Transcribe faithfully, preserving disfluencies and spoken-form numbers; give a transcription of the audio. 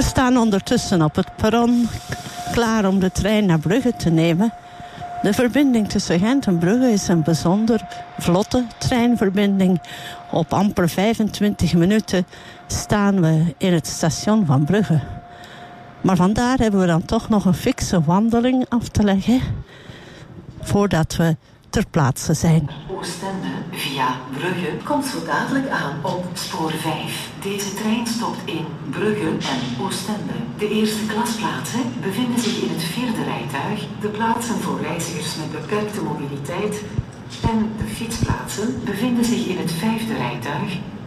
We staan ondertussen op het perron, klaar om de trein naar Brugge te nemen. De verbinding tussen Gent en Brugge is een bijzonder vlotte treinverbinding. Op amper vijfentwintig minuten staan we in het station van Brugge. Maar vandaar hebben we dan toch nog een fikse wandeling af te leggen voordat we ter plaatse zijn. Oostende via Brugge komt zo dadelijk aan op spoor vijf. Deze trein stopt in Brugge en Oostende. De eerste klasplaatsen bevinden zich in het vierde rijtuig. De plaatsen voor reizigers met beperkte mobiliteit en de fietsplaatsen bevinden zich in het vijfde rijtuig.